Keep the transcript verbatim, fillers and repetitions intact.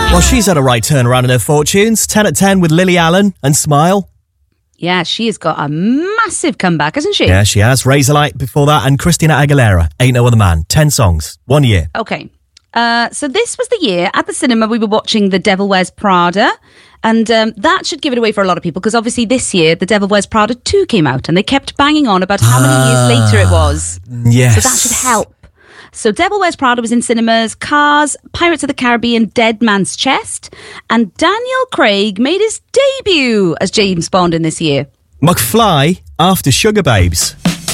Well, she's had a right turnaround in her fortunes. ten at ten with Lily Allen and Smile. Yeah, she has got a massive comeback, hasn't she? Yeah, she has. Razorlight before that, and Christina Aguilera, Ain't No Other Man. Ten songs, one year. Okay. Uh, so this was the year at the cinema we were watching The Devil Wears Prada. And um, that should give it away for a lot of people, because obviously this year The Devil Wears Prada two came out, and they kept banging on about how many Ah, years later it was. Yes. So that should help. So Devil Wears Prada was in cinemas, Cars, Pirates of the Caribbean, Dead Man's Chest, and Daniel Craig made his debut as James Bond in this year. McFly after Sugar Babes.